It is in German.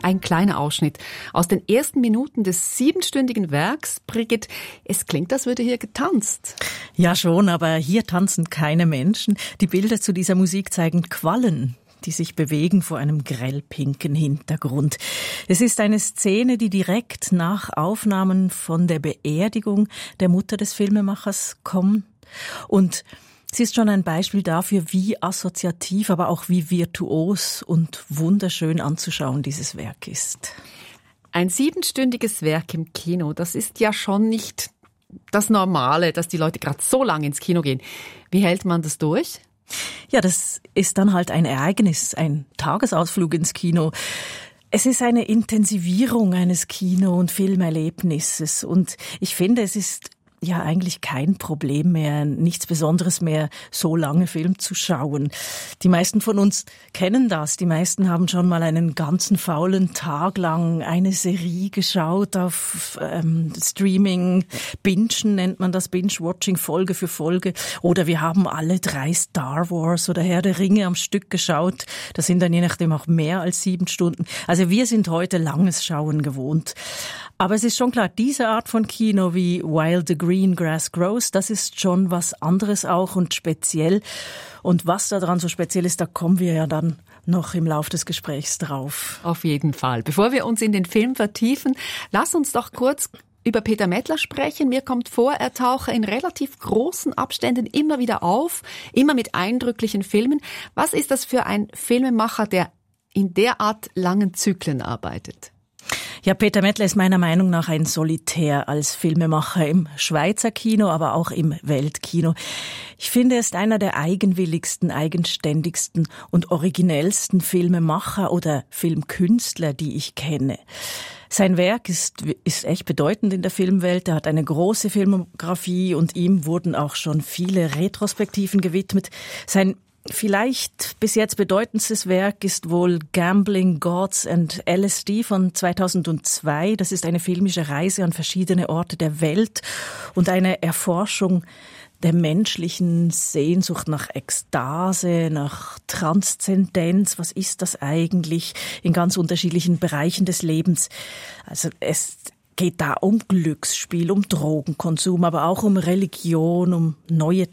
Ein kleiner Ausschnitt aus den ersten Minuten des 7-stündigen Werks. Brigitte, es klingt, als würde hier getanzt. Ja schon, aber hier tanzen keine Menschen. Die Bilder zu dieser Musik zeigen Quallen, die sich bewegen vor einem grellpinken Hintergrund. Es ist eine Szene, die direkt nach Aufnahmen von der Beerdigung der Mutter des Filmemachers kommt. Und sie ist schon ein Beispiel dafür, wie assoziativ, aber auch wie virtuos und wunderschön anzuschauen dieses Werk ist. Ein 7-stündiges Werk im Kino, das ist ja schon nicht das Normale, dass die Leute gerade so lange ins Kino gehen. Wie hält man das durch? Ja, das ist dann halt ein Ereignis, ein Tagesausflug ins Kino. Es ist eine Intensivierung eines Kino- und Filmerlebnisses und ich finde, es ist ja eigentlich kein Problem mehr, nichts Besonderes mehr, so lange Film zu schauen. Die meisten von uns kennen das. Die meisten haben schon mal einen ganzen faulen Tag lang eine Serie geschaut auf Streaming. Bingen nennt man das, Binge-Watching, Folge für Folge. Oder wir haben alle 3 Star Wars oder Herr der Ringe am Stück geschaut. Das sind dann je nachdem auch mehr als 7 Stunden. Also wir sind heute langes Schauen gewohnt. Aber es ist schon klar, diese Art von Kino wie While the Green Grass Grows, das ist schon was anderes auch und speziell. Und was daran so speziell ist, da kommen wir ja dann noch im Lauf des Gesprächs drauf. Auf jeden Fall. Bevor wir uns in den Film vertiefen, lass uns doch kurz über Peter Mettler sprechen. Mir kommt vor, er tauche in relativ großen Abständen immer wieder auf, immer mit eindrücklichen Filmen. Was ist das für ein Filmemacher, der in derart langen Zyklen arbeitet? Ja, Peter Mettler ist meiner Meinung nach ein Solitär als Filmemacher im Schweizer Kino, aber auch im Weltkino. Ich finde, er ist einer der eigenwilligsten, eigenständigsten und originellsten Filmemacher oder Filmkünstler, die ich kenne. Sein Werk ist echt bedeutend in der Filmwelt. Er hat eine große Filmografie und ihm wurden auch schon viele Retrospektiven gewidmet. Sein vielleicht bis jetzt bedeutendstes Werk ist wohl Gambling, Gods and LSD von 2002. Das ist eine filmische Reise an verschiedene Orte der Welt und eine Erforschung der menschlichen Sehnsucht nach Ekstase, nach Transzendenz. Was ist das eigentlich in ganz unterschiedlichen Bereichen des Lebens? Also es geht da um Glücksspiel, um Drogenkonsum, aber auch um Religion, um neue